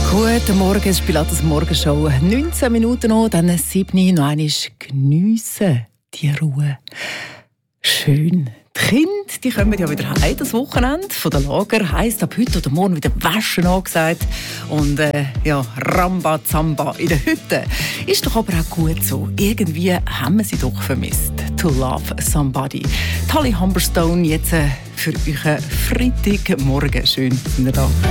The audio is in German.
Guten Morgen, es ist Pilatus Morgenshow. 19 Minuten noch, dann 7 noch einmal geniessen die Ruhe. Schön. Die Kinder, die kommen ja wieder heim, das Wochenende von der Lager. Heisst ab heute oder morgen wieder Waschen angesagt. Und Ramba Zamba in der Hütte. Ist doch aber auch gut so. Irgendwie haben wir sie doch vermisst. To Love Somebody. Holly Humberstone jetzt für euch Freitagmorgen. Schön, dass ihr da